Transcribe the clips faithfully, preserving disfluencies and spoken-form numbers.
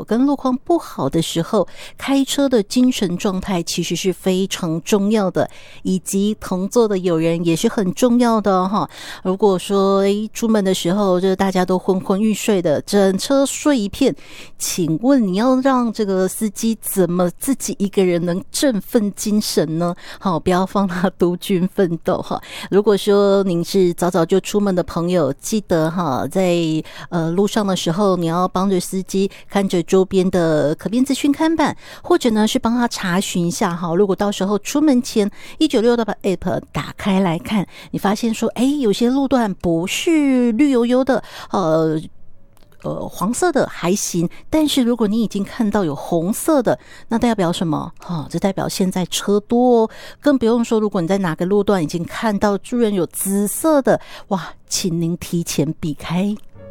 跟路况不好的时候，开车的精神状态其实是非常重要的，以及同座的友人也是很重要的哈。如果说诶出门的时候就是大家都昏昏欲睡的，整车睡一片，请问你要让这个司机怎么自己一个人能振奋精神呢？好，不要放他独军奋斗哈。如果说您是早早就出门的朋友，记得哈，在呃路上的时候，你要帮着司机看着周边的可变资讯看板，或者呢是帮他查询一下哈。如果到时候出门前一九六的把 app 打开来看，你发现说，哎，有些路段不是绿油油的，呃。呃，黄色的还行，但是如果你已经看到有红色的，那代表什么？哦，这代表现在车多哦。更不用说，如果你在哪个路段已经看到居然有紫色的，哇，请您提前避开。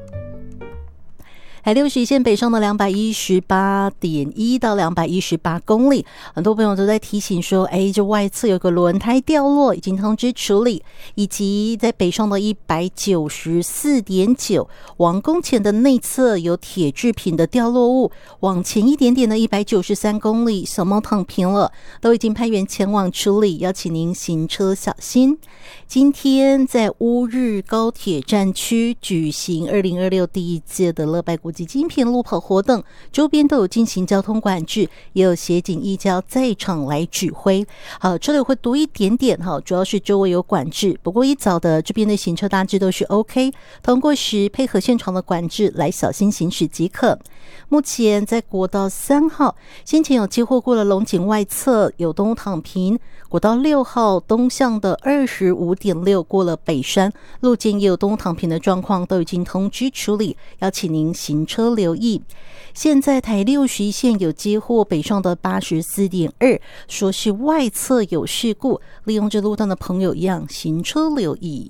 台六十一线北上的两百一十八点一到两百一十八公里，很多朋友都在提醒说，哎，这外侧有个轮胎掉落，已经通知处理，以及在北上的一百九十四点九往宫前的内侧有铁制品的掉落物，往前一点点的一百九十三公里，小猫躺平了，都已经派员前往处理，邀请您行车小心。今天在乌日高铁站区举行二零二六第一届的乐拜国际精品路跑活动，周边都有进行交通管制，也有协警义交在场来指挥。好，这里会多一点点哈，主要是周围有管制，不过一早的这边的行车大致都是 OK， 通过时配合现场的管制来小心行驶即可。目前在国道三号，先前有接获过了龙井外侧有东躺平，国道六号东向的二十五点六过了北山路径也有东躺平的状况，都已经通知处理，邀请您行车留意。现在台六十一线有接获北上的八十四点二，说是外侧有事故，利用这路段的朋友一样行车留意。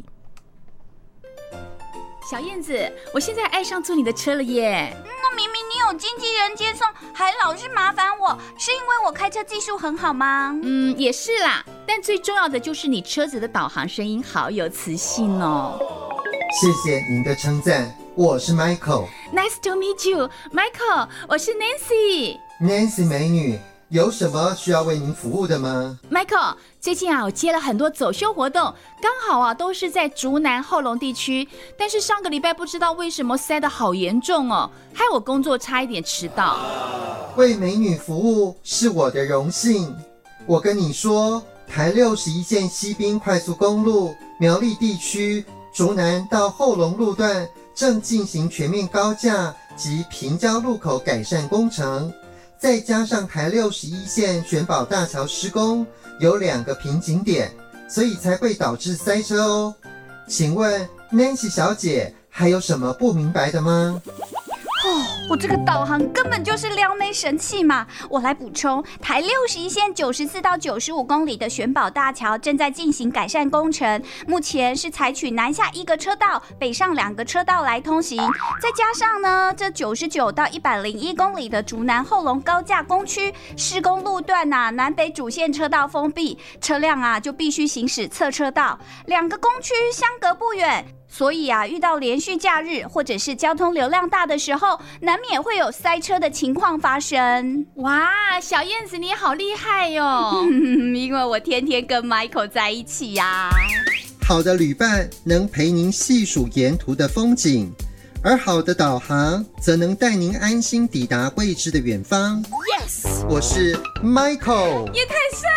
小燕子，我现在爱上坐你的车了耶。 那明明你有经纪人接送，还老是麻烦我，是因为我开车技术很好吗？ 嗯，也是啦，但最重要的就是你车子的导航声音好有磁性哦。 谢谢您的称赞，我是 Michael。Nice to meet you, Michael。我是 Nancy。Nancy 美女，有什么需要为您服务的吗 ？Michael， 最近啊，我接了很多走秀活动，刚好啊都是在竹南后龙地区，但是上个礼拜不知道为什么塞得好严重哦，害我工作差一点迟到。 为美女服务是我的荣幸。我跟你说，台六十一线西滨快速公路苗栗地区竹南到后龙路段正进行全面高架及平交路口改善工程，再加上台六十一线玄宝大桥施工，有两个瓶颈点，所以才会导致塞车哦。请问 Nancy 小姐还有什么不明白的吗？ 哦，我这个导航根本就是撩妹神器嘛！我来补充，台六十一线九十四到九十五公里的玄宝大桥正在进行改善工程，目前是采取南下一个车道、北上两个车道来通行，再加上呢，这九十九到一百零一公里的竹南后龙高架工区施工路段啊，南北主线车道封闭，车辆啊就必须行驶侧车道，两个工区相隔不远。所以啊，遇到连续假日或者是交通流量大的时候，难免会有塞车的情况发生。 哇，小燕子你好厉害哟、哦！ 因为我天天跟 Michael 在一起呀、啊。 好的旅伴能陪您细数沿途的风景，而好的导航则能带您安心抵达未知的远方。 Yes， 我是 Michael。 也太帅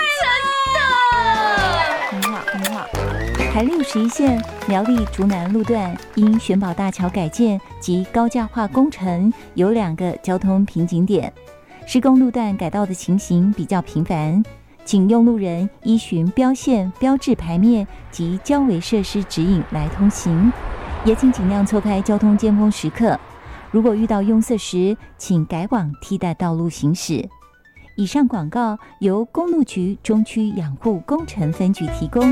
了！ 很好，很好。台六十一线苗栗竹南路段因玄宝大桥改建及高架化工程有两个交通瓶颈点，施工路段改道的情形比较频繁，请用路人依循标线、标志牌面及交维设施指引来通行，也请尽量错开交通尖峰时刻。如果遇到拥塞时，请改往替代道路行驶。以上广告由公路局中区养护工程分局提供。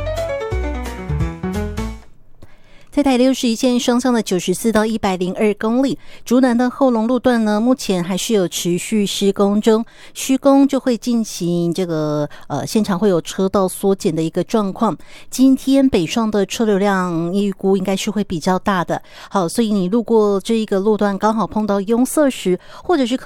在台六十一线双向的九十四到一百零二公里，竹南的后龙路段呢，目前还是有持续施工中，施工就会进行这个呃，现场会有车道缩减的一个状况。今天北上的车流量预估应该是会比较大的，好，所以你路过这一个路段刚好碰到拥塞时，或者是